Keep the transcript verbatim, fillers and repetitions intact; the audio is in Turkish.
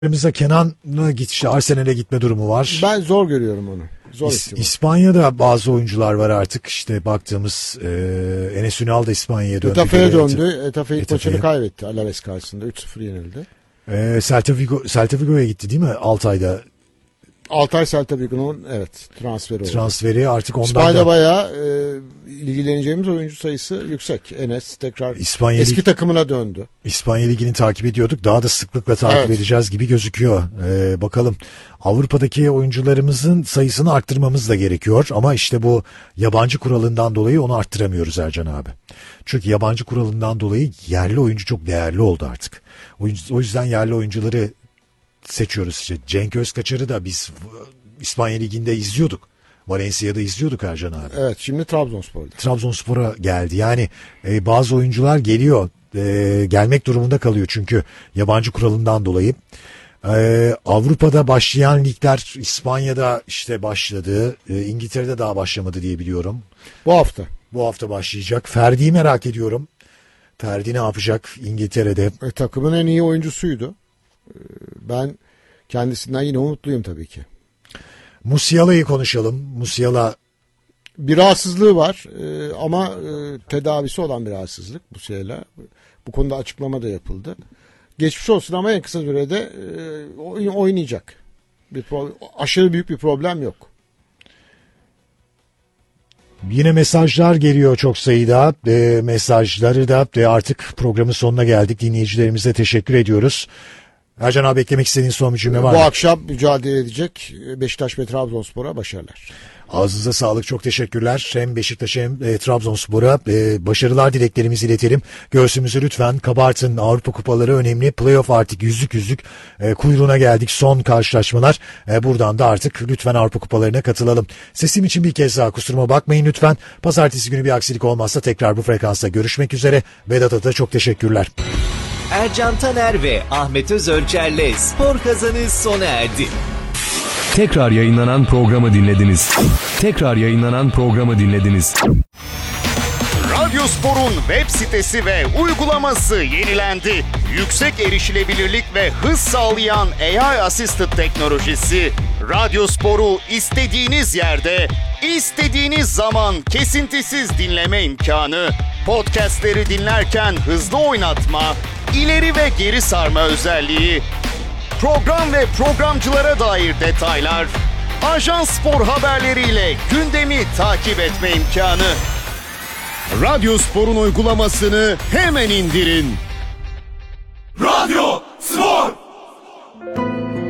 Aramızda Kenan'la git, işte Arsenal'e gitme durumu var. Ben zor görüyorum onu. Zor İs, İspanya'da bazı oyuncular var artık. İşte baktığımız e, Enes Ünal da İspanya'ya döndü. Etafe'ye döndü. Etafe ilk Etafe'ye. maçını kaybetti Alaves karşısında. üç sıfır yenildi. E, Celta Vigo, Celta Vigo'ya gitti değil mi? Altay'da Altay Celta Vigo'nun evet transferi oldu. transferi artık ondan İspanya'da da... bayağı e, ilgileneceğimiz oyuncu sayısı yüksek. Enes tekrar İspanya eski Lig, takımına döndü. İspanya Ligi'ni takip ediyorduk. Daha da sıklıkla takip Evet. edeceğiz gibi gözüküyor. E, bakalım. Avrupa'daki oyuncularımızın sayısını arttırmamız da gerekiyor. Ama işte bu yabancı kuralından dolayı onu arttıramıyoruz Ercan abi. Çünkü yabancı kuralından dolayı yerli oyuncu çok değerli oldu artık. O yüzden yerli oyuncuları seçiyoruz işte. Cenk Özkaçar'ı da biz İspanya Ligi'nde izliyorduk. Valencia'da izliyorduk Ercan abi. Evet, şimdi Trabzonspor'da. Trabzonspor'a geldi. Yani e, bazı oyuncular geliyor. E, gelmek durumunda kalıyor çünkü yabancı kuralından dolayı. E, Avrupa'da başlayan ligler İspanya'da işte başladı. E, İngiltere'de daha başlamadı diye biliyorum. Bu hafta. Bu hafta başlayacak. Ferdi'yi merak ediyorum. Ferdi ne yapacak İngiltere'de? E, takımın en iyi oyuncusuydu. E, ben kendisinden yine umutluyum tabii ki. Musiala'yı konuşalım. Musiala bir rahatsızlığı var e, ama e, tedavisi olan bir rahatsızlık bu şeyle. Bu konuda açıklama da yapıldı. Geçmiş olsun ama en kısa sürede e, oynayacak. Bir pro- aşırı büyük bir problem yok. Yine mesajlar geliyor çok sayıda. E, mesajları da e, artık programın sonuna geldik. Dinleyicilerimize teşekkür ediyoruz. Ercan abi eklemek istediğin son bir cümle var mı? Bu akşam mücadele edecek Beşiktaş ve Trabzonspor'a başarılar. Ağzınıza sağlık, çok teşekkürler. Hem Beşiktaş hem e, Trabzonspor'a e, başarılar dileklerimizi iletelim. Göğsümüzü lütfen kabartın. Avrupa kupaları önemli. Playoff artık yüzlük yüzlük e, kuyruğuna geldik. Son karşılaşmalar. E, buradan da artık lütfen Avrupa kupalarına katılalım. Sesim için bir kez daha kusuruma bakmayın lütfen. Pazartesi günü bir aksilik olmazsa tekrar bu frekansta görüşmek üzere. Vedat'a da çok teşekkürler. Ercan Taner ve Ahmet Özölçer'le Spor Kazanı sona erdi. Tekrar yayınlanan programı dinlediniz. Tekrar yayınlanan programı dinlediniz. Radyo Spor'un web sitesi ve uygulaması yenilendi. Yüksek erişilebilirlik ve hız sağlayan A I Assisted teknolojisi Radyo Spor'u istediğiniz yerde, istediğiniz zaman kesintisiz dinleme imkanı, podcastleri dinlerken hızlı oynatma, ileri ve geri sarma özelliği, program ve programcılara dair detaylar, Ajans Spor haberleriyle gündemi takip etme imkanı. Radyo Spor'un uygulamasını hemen indirin. Radyo Spor!